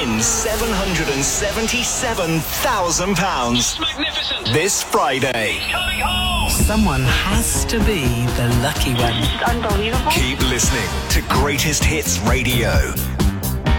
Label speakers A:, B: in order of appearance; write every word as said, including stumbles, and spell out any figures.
A: win seven hundred seventy-seven thousand pounds.
B: Magnificent.
A: This Friday.
B: He's coming home.
C: Someone has to be the lucky one.
D: It's unbelievable.
A: Keep listening to Greatest Hits Radio.